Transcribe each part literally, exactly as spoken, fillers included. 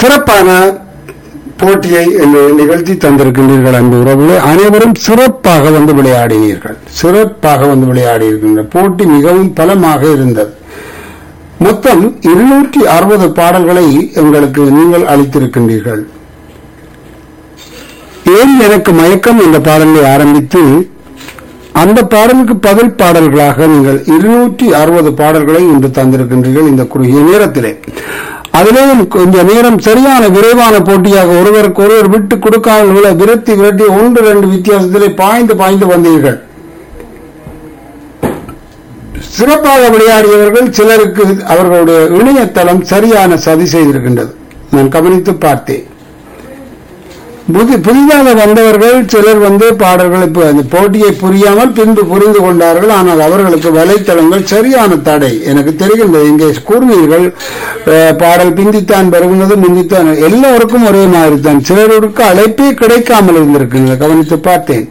சிறப்பான போட்டியை நிகழ்த்தி தந்திருக்கின்றீர்கள் அன்பு உறவுகளே. அனைவரும் சிறப்பாக வந்து விளையாடினீர்கள், சிறப்பாக வந்து விளையாடி இருக்கின்ற போட்டி மிகவும் பலமாக இருந்தது. மொத்தம் இருநூற்றி அறுபது பாடல்களை எங்களுக்கு நீங்கள் அளித்திருக்கின்றீர்கள். ஏன் எனக்கு மயக்கம் என்ற பாடலை ஆரம்பித்து அந்த பாடலுக்கு பதில் பாடல்களாக நீங்கள் இருநூற்றி அறுபது பாடல்களை இன்று தந்திருக்கின்றீர்கள் இந்த குறுகிய நேரத்திலே. அதிலே கொஞ்ச நேரம் சரியான விரைவான போட்டியாக ஒருவருக்கு ஒருவர் விட்டு கொடுக்காமல் விரட்டி விரட்டி ஒன்று ரெண்டு வித்தியாசத்திலே பாய்ந்து பாய்ந்து வந்தீர்கள். சிறப்பாக விளையாடியவர்கள் சிலருக்கு அவர்களுடைய இணையதளம் சரியான சதி செய்திருக்கின்றது. நான் கவனித்து பார்த்தேன். புதிதாக வந்தவர்கள் சிலர் வந்து பாடல்களை அந்த போட்டியை புரியாமல் பின்பு புரிந்து கொண்டார்கள். ஆனால் அவர்களுக்கு வலைத்தளங்கள் சரியான தடை எனக்கு தெரிகின்றது. இங்கே கூறுவீர்கள் பாடல் பிந்தித்தான் வருகின்றது, முந்தித்தான், எல்லோருக்கும் ஒரே மாதிரி தான். சிலருக்கு அழைப்பே கிடைக்காமல் இருந்திருக்கின்றது. கவனித்து பார்த்தேன்.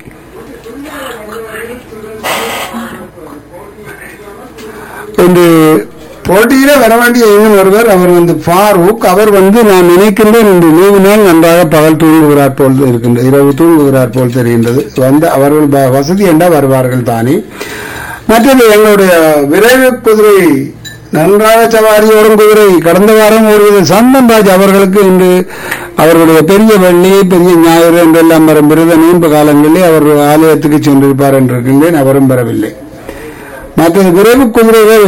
என்று போட்டியில வர வேண்டிய இன்னும் ஒருவர், அவர் வந்து ஃபாரூக், அவர் வந்து நான் நினைக்கின்றேன் இன்று லீவு நாள் நன்றாக பகல் தூங்குகிறார் போல் இருக்கின்றது, இரவு தூங்குகிறார் போல் தெரிகின்றது. வந்து அவர்கள் வசதி என்றா வருவார்கள் தானே. மற்றது எங்களுடைய விரைவு குதிரை நன்றாக சவாரி ஓடும் குதிரை கடந்த வாரம் ஒரு சந்தன்ராஜ் அவர்களுக்கு இன்று அவர்களுடைய பெரிய வெள்ளி பெரிய ஞாயிறு என்றெல்லாம் வரும் விருத நீண்ட காலங்களிலே அவர் ஆலயத்துக்கு சென்றிருப்பார் என்றிருக்கின்றேன். அவரும் வரவில்லை. மற்றது விரைவு குதிரைகள்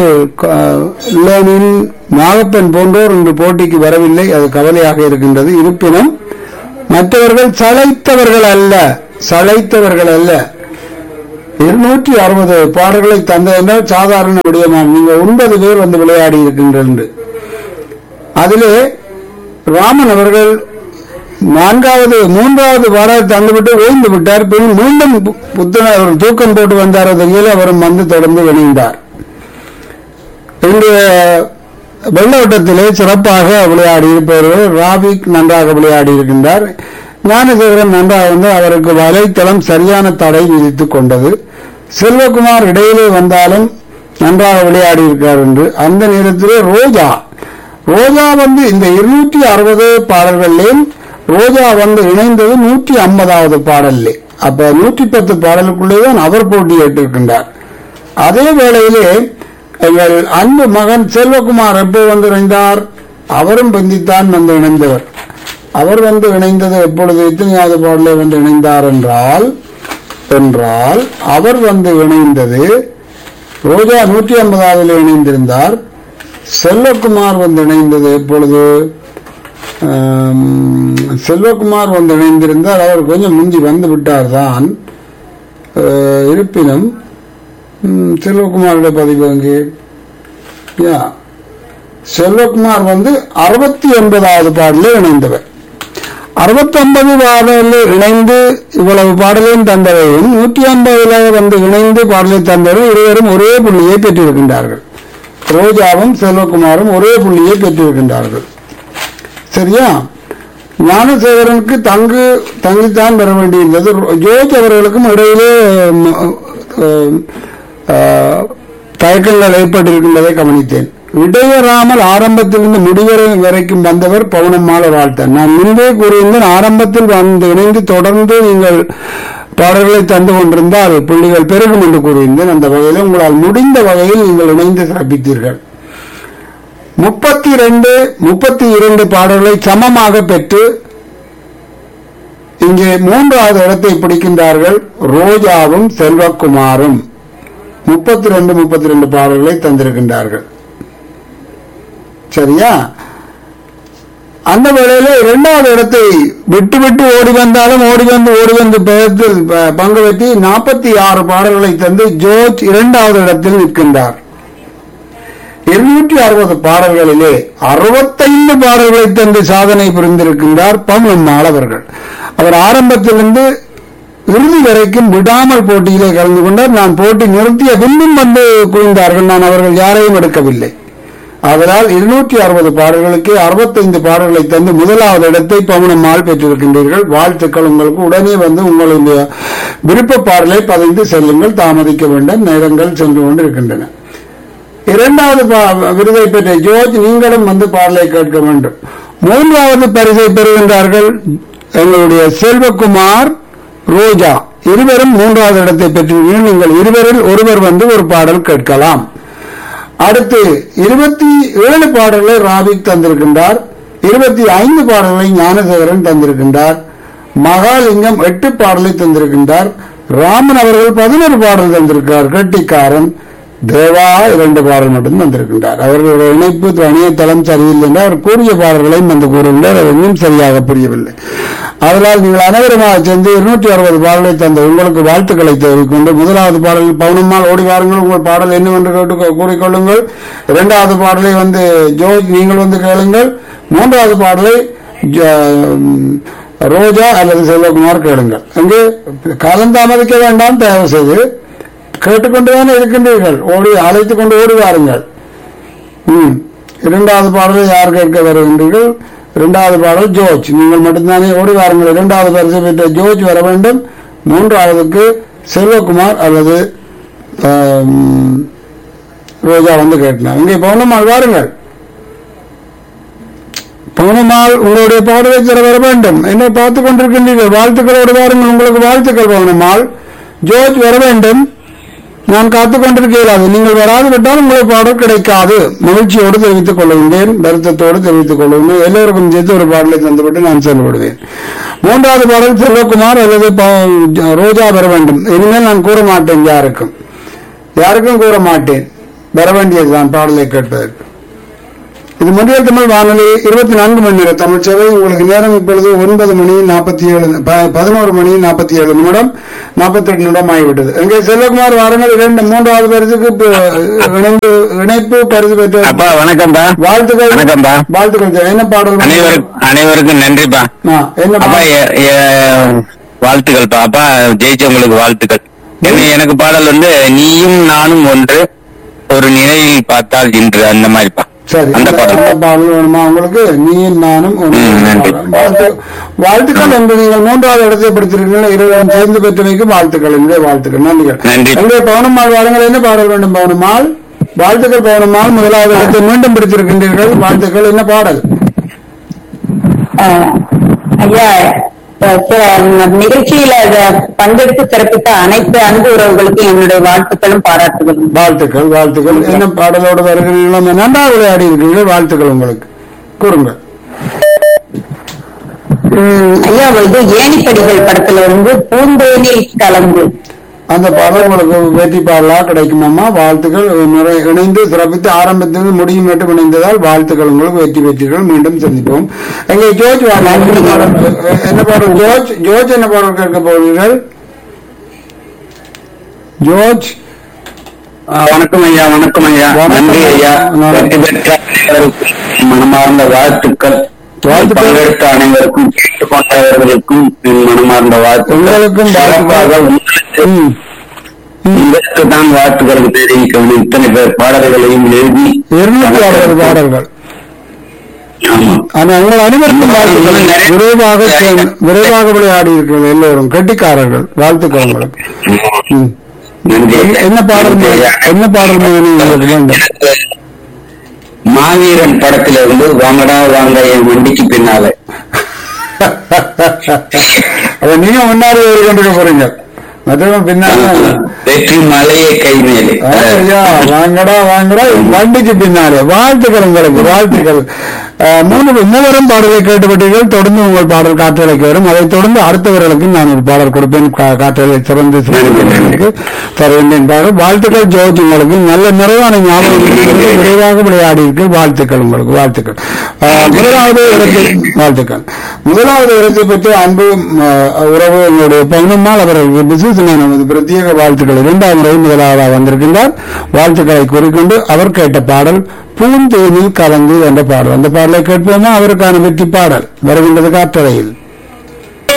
நாகப்பன் போன்றோர் இன்று போட்டிக்கு வரவில்லை. அது கவலையாக இருக்கின்றது. இருப்பினும் மற்றவர்கள் சளைத்தவர்கள் அல்ல, சளைத்தவர்கள் அல்ல. இருநூற்றி அறுபது பாடல்களை தந்ததென்றால் சாதாரண விடயமான நீங்கள் ஒன்பது பேர் வந்து விளையாடி இருக்கின்றனர். அதிலே ராமன் அவர்கள் நான்காவது மூன்றாவது பாடல் தந்துவிட்டு ஓய்ந்து விட்டார். பின் மீண்டும் புத்தன அவர் தூக்கம் போட்டு வந்தார். தெரியல அவரும் வந்து தொடர்ந்து இணைந்தார். இன்றைய வெள்ளோட்டத்திலே சிறப்பாக விளையாடி இருப்பவர்கள் ராபிக் நன்றாக விளையாடி இருக்கின்றார். ஞானசேகரன் நன்றாக வந்து அவருக்கு வலைத்தளம் சரியான தடை விதித்துக் கொண்டது. செல்வகுமார் இடையிலே வந்தாலும் நன்றாக விளையாடி இருக்கார் என்று. அந்த நேரத்திலே ரோஜா ரோஜா வந்து இந்த இருநூற்றி அறுபது பாடல்களிலும் ரோஜா வந்து இணைந்தது நூற்றி ஐம்பதாவது பாடல்லே. அப்ப நூற்றி பத்து பாடலுக்குள்ளேதான் அவர் போட்டியிட்டிருக்கின்றார். அதே வேளையிலே எங்கள் அன்பு மகன் செல்வகுமார் எப்போ வந்து இணைந்தார்? அவரும் பந்தித்தான் வந்து இணைந்தவர். அவர் வந்து இணைந்தது எப்பொழுது எத்தனையாவது பாடலே வந்து இணைந்தார் என்றால் என்றால் அவர் வந்து இணைந்தது ரோஜா நூற்றி ஐம்பதாவதுல இணைந்திருந்தார். செல்வகுமார் வந்து இணைந்தது எப்பொழுது? செல்வகுமார் வந்து இணைந்திருந்தார். அவர் கொஞ்சம் முந்தி வந்து விட்டார் தான். இருப்பினும் செல்வகுமாரோட பதிவு அங்கே செல்வகுமார் வந்து அறுபத்தி ஒன்பதாவது பாடலே இணைந்தவர். அறுபத்தி ஒன்பது பாடலில் இணைந்து இவ்வளவு பாடலையும் தந்தவரையும் நூற்றி ஐம்பதுல வந்து இணைந்து பாடலை தந்தவரும் இருவரும் ஒரே புள்ளியை பெற்றிருக்கின்றார்கள். ரோஜாவும் செல்வகுமாரும் ஒரே புள்ளியை பெற்றிருக்கின்றார்கள். சரியா? ஞானசேகரனுக்கு தங்கு தங்கித்தான் பெற வேண்டியிருந்தது. ஜோஜ் அவர்களுக்கும் இடையிலே தயக்கங்கள் ஏற்பட்டிருக்கின்றதை கவனித்தேன். இடையறாமல் ஆரம்பத்திலிருந்து முடிவரை வரைக்கும் வந்தவர் பவுனம்மாள் வாழ்த்தன். நான் முன்பே கூறியிருந்தேன், ஆரம்பத்தில் வந்து இணைந்து தொடர்ந்து நீங்கள் பாடல்களை தந்து கொண்டிருந்தால் புள்ளிகள் பெருகும் என்று கூறியிருந்தேன். அந்த வகையில் உங்களால் முடிந்த வகையில் நீங்கள் இணைந்து சிறப்பித்தீர்கள். முப்பத்தி இரண்டு முப்பத்தி இரண்டு பாடல்களை சமமாக பெற்று இங்கே மூன்றாவது இடத்தை பிடிக்கின்றார்கள் ரோஜாவும் செல்வகுமாரும். முப்பத்தி ரெண்டு முப்பத்தி ரெண்டு பாடல்களை தந்திருக்கின்றார்கள். சரியா? அந்த வேளையில இரண்டாவது இடத்தை விட்டு விட்டு ஓடி வந்தாலும் ஓடி வந்து ஓடி வந்து பெயர்த்தில் பங்கு பெற்றி நாற்பத்தி ஆறு பாடல்களை தந்து ஜோர்ஜ் இரண்டாவது இடத்தில் நிற்கின்றார். இருநூற்றி அறுபது பாடல்களிலே அறுபத்தைந்து பாடல்களை தந்து சாதனை புரிந்திருக்கின்றார் பவுனம்மாள் அவர்கள். அவர் ஆரம்பத்திலிருந்து இறுதி வரைக்கும் விடாமல் போட்டியிலே கலந்து கொண்டார். நான் போட்டி நிறுத்திய பின்னும் வந்து குவிந்தார்கள். நான் அவர்கள் யாரையும் எடுக்கவில்லை. அதனால் இருநூற்றி அறுபது பாடல்களுக்கு அறுபத்தைந்து பாடல்களை தந்து முதலாவது இடத்தை பவுனம்மாள் பெற்றிருக்கின்றீர்கள். வாழ்த்துக்கள் உங்களுக்கு. உடனே வந்து உங்களுடைய விருப்ப பாடலை பதிந்து செல்லுங்கள், தாமதிக்க வேண்டும், நேரங்கள் சென்று கொண்டு இருக்கின்றன. இரண்டாவது விருதை பெற்ற ஜோர்ஜ், நீங்களும் வந்து பாடலை கேட்க வேண்டும். மூன்றாவது பரிசை பெறுகின்றார்கள் எங்களுடைய செல்வகுமார், ரோஜா இருவரும் மூன்றாவது இடத்தை பெற்றீர்கள். நீங்கள் இருவரில் ஒருவர் வந்து ஒரு பாடல் கேட்கலாம். அடுத்து இருபத்தி ஏழு பாடல்களை ராபிக் தந்திருக்கின்றார். இருபத்தி ஐந்து பாடல்களை ஞானசேகரன் தந்திருக்கின்றார். மகாலிங்கம் எட்டு பாடலை தந்திருக்கின்றார். ராமன் அவர்கள் பதினொரு பாடல் தந்திருக்கிறார். கெட்டிக்காரன் தேவா இரண்டு பாடல் மட்டும் தந்திருக்கின்றார். அவர்களுடைய இணைப்பு இணையதளம் சரியில்லை என்று அவர் கூறிய பாடல்களையும் வந்து கூறுகின்றார். அது இன்னும் சரியாக புரியவில்லை. அதனால் நீங்கள் அனைவருமாக சேர்ந்து இருநூற்றி அறுபது பாடலை தந்த உங்களுக்கு வாழ்த்துக்களை தெரிவிக்கொண்டு முதலாவது பாடலில் பவுனம்மாள் ஓடி வாருங்கள், உங்கள் பாடல் என்னவென்று கேட்டு கூறிக்கொள்ளுங்கள். இரண்டாவது பாடலை வந்து ஜோர்ஜ் நீங்கள் வந்து கேளுங்கள். மூன்றாவது பாடலை ரோஜா அல்லது செல்வகுமார் கேளுங்கள். அங்கு காலந்தாமதிக்க வேண்டாம், தயவு செய்து கேட்டுக்கொண்டுதானே இருக்கின்றீர்கள். ஓடி அழைத்துக் கொண்டு ஓடி வாருங்கள். ம் இரண்டாவது பாடலை யார் கேட்க வருகின்றீர்கள்? இரண்டாவது பாடல் ஜோர்ஜ், நீங்கள் மட்டும்தானே ஓடி வாருங்கள். இரண்டாவது பரிசு பெற்ற ஜோர்ஜ் வர வேண்டும். மூன்றாவதுக்கு செல்வகுமார் அல்லது ரோஜா வந்து கேட்கலாம். இங்கே பவுனம்மாள் வாருங்கள். பவுனம்மாள் உங்களுடைய பாடலை தர வர வேண்டும். என்ன பார்த்துக் கொண்டிருக்கின்றீர்கள்? வாழ்த்துக்களோடு வாருங்கள். உங்களுக்கு வாழ்த்துக்கள் பவுனம்மாள். ஜோர்ஜ் வர வேண்டும். நான் காத்துக் கொண்டிருக்கிறாது. நீங்கள் வராது விட்டால் உங்களுக்கு பாடல் கிடைக்காது. மகிழ்ச்சியோடு தெரிவித்துக் கொள்கின்றேன், வருத்தத்தோடு தெரிவித்துக் கொள்கின்றேன். எல்லோருக்கும் சேர்த்து ஒரு பாடலை தந்துவிட்டு நான் செல்விடுவேன். மூன்றாவது பாடல் செல்வகுமார் அல்லது ரோஜா வர வேண்டும். இனிமேல் நான் கூற மாட்டேன், யாருக்கும் யாருக்கும் கூற மாட்டேன். வர வேண்டியதுதான் பாடலை கேட்பதற்கு. இது மொழியல் தமிழ் வானொலி இருபத்தி நான்கு மணி நேர தமிழ் சேவை. உங்களுக்கு நேரம் இப்பொழுது ஒன்பது மணி நாற்பத்தி ஏழு பதினோரு மணி நாற்பத்தி ஏழு நிமிடம் நாற்பத்தி எட்டு நிமிடம் ஆகிவிட்டது. எங்கே செல்வகுமார் வாருங்கள். இரண்டு மூன்றாவது பரிசுக்கு இணைந்து இணைப்பு பரிசு பெற்ற வணக்கம்பா. வாழ்த்துக்கள். வணக்கம்பா. வாழ்த்துக்கள். என்ன பாடல்? அனைவருக்கும் நன்றிப்பா. என்ன வாழ்த்துக்கள் பாப்பா, ஜெயிச்சவங்களுக்கு வாழ்த்துக்கள். எனக்கு பாடல் வந்து நீயும் நானும் ஒன்று, ஒரு நிலையில் பார்த்தால் இன்று, அந்த மாதிரிப்பா. சரி, அந்த பாடல் வேணுமா உங்களுக்கு? நீயும் நானும் வாழ்த்துக்கள். என்று நீங்கள் மூன்றாவது இடத்தை படுத்திருக்கீர்கள். இருவரும் சேர்ந்து பெற்றமைக்கு வாழ்த்துக்கள். என்னுடைய வாழ்த்துக்கள், நன்றிகள். என்னுடைய பவுனம்மாள் வாருங்கள். என்ன பாடல் வேண்டும் பவுனம்மாள்? வாழ்த்துக்கள் பவுனம்மாள். முதலாவது இடத்தை மீண்டும் பிடித்திருக்கின்றீர்கள். வாழ்த்துக்கள். என்ன பாடல்? ஐயா, நிகழ்ச்சியில பங்கெடுத்து சிறப்பித்த அனைத்து அன்பு உறவுகளுக்கு என்னுடைய வாழ்த்துக்களும் பாராட்டுகளும். வாழ்த்துக்கள். வாழ்த்துக்கள். என்ன பாடலோடு வருகிறீர்களோ? நன்றாக விளையாடி இருக்கிறீர்கள். வாழ்த்துக்கள் உங்களுக்கு. கூறுங்கள் ஐயா. இது ஏணிப்படிகள் படத்துல இருந்து பூந்தேனில் கலந்து அந்த பாடல் உங்களுக்கு வெற்றி பாடலா கிடைக்குமாமா? வாழ்த்துக்கள். இணைந்து சிறப்பித்து ஆரம்பத்திலிருந்து முடியும் மட்டும் இணைந்ததால் வாழ்த்துக்கள் உங்களுக்கு. வெற்றி பெற்றீர்கள். மீண்டும் சந்திப்போம். எங்கே ஜோர்ஜ் என்ன பாடல்? ஜோர்ஜ் ஜோர்ஜ் என்ன பாடல் கேட்க போகிறீர்கள்? ஜோர்ஜ் வணக்கம் ஐயா. வணக்கம் ஐயா. நன்றி ஐயா. வெற்றி பெற்ற மனமார்ந்த வாழ்த்துக்கள். பங்கெடுத்த அனைவருக்கும், கேட்டுக்கொண்டவர்களுக்கும் மனமார்ந்த வாழ்த்து. உங்களுக்கும் இதற்கு தான் வாழ்த்துக்கள் தெரிவிக்க வேண்டும். இத்தனை பேர் பாடல்களையும் எழுதி இருநூற்றி அறுபது பாடல்கள். ஆனால் உங்கள் அனைவருக்கும் வாழ்த்துக்கள். விரைவாக விரைவாக விளையாடி இருக்கிறது எல்லோரும் கெட்டிக்காரர்கள். வாழ்த்துக்கள் உங்களுக்கு. என்ன பாடல்? என்ன பாடல் உங்களுக்கு வேண்டும்? மாவீரன் படத்திலிருந்து வாங்கடா வாங்க என் வண்டிக்கு பின்னால. அதை நீங்க முன்னாடி கொண்டு போறீங்க. மற்றவங்க பின்னால வெற்றி மலையை கை மேலே. வாங்கடா வாங்கடா வண்டிக்கு பின்னாலே. வாழ்த்துக்கள் உங்களுக்கு. வாழ்த்துக்கள். மூணு மூவரும் பாடலை கேட்டுவிட்டீர்கள். தொடர்ந்து உங்கள் பாடல் காற்றலைக்கு வரும். அதைத் தொடர்ந்து அடுத்தவர்களுக்கு நான் ஒரு பாடல் கொடுப்பேன். காற்றலை சிறந்து தர வேண்டும். வாழ்த்துக்கள் ஜோர்ஜ். உங்களுக்கு நல்ல நிறைவான ஞாபகம், விரைவாக விளையாடி இருக்கு. வாழ்த்துக்கள் உங்களுக்கு. வாழ்த்துக்கள். முதலாவது இடத்தை வாழ்த்துக்கள். முதலாவது இடத்தை பற்றி அன்பு உறவு என்னுடைய பவுனம்மாள் அவர்களுக்கு விசேஷமான பிரத்யேக வாழ்த்துக்கள். இரண்டாம் முறை முதலாவதாக வந்திருக்கின்றார். வாழ்த்துக்களை கூறிக்கொண்டு அவர் கேட்ட பாடல் பூந்தேனில் கலந்து என்ற பாடல். அந்த பாடலை கேட்போமா? அவருக்கான வெற்றி பாடல் வருகின்றது காற்றலையில்.